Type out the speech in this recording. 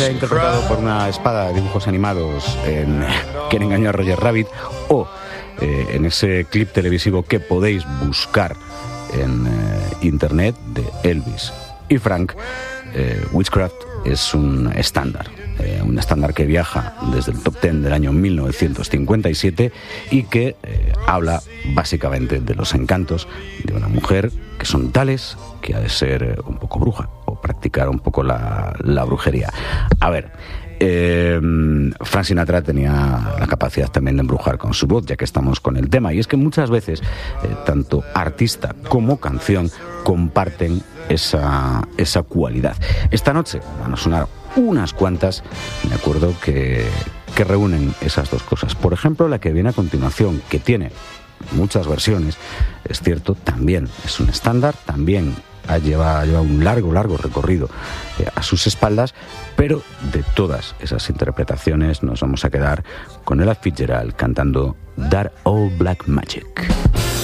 interpretado por una espada de dibujos animados en Quien engañó a Roger Rabbit, o en ese clip televisivo que podéis buscar en internet de Elvis y Frank, Witchcraft es un estándar que viaja desde el top 10 del año 1957 y que habla básicamente de los encantos de una mujer que son tales que ha de ser un poco bruja o practicar un poco la brujería. A ver, Frank Sinatra tenía la capacidad también de embrujar con su voz, ya que estamos con el tema, y es que muchas veces tanto artista como canción comparten esa cualidad. Esta noche van a sonar unas cuantas, me acuerdo, que reúnen esas dos cosas. Por ejemplo, la que viene a continuación, que tiene muchas versiones, es cierto, también es un estándar, también lleva un largo recorrido a sus espaldas, pero de todas esas interpretaciones nos vamos a quedar con Ella Fitzgerald cantando That Old Black Magic.